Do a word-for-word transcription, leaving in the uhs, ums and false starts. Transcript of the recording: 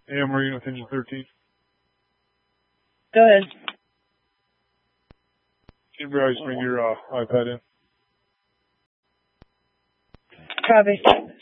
A M Marine with engine thirteen. Go ahead. Chamber, I just bring your uh, iPad in. Copy.